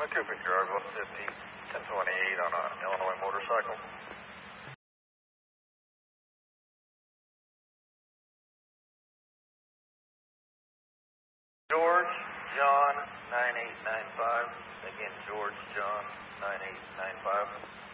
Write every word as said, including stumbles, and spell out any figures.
Cooper, Gerard, one fifty, ten twenty-eight on an Illinois motorcycle. George, John, nine eight nine five. Again, George, John, nine eight nine five.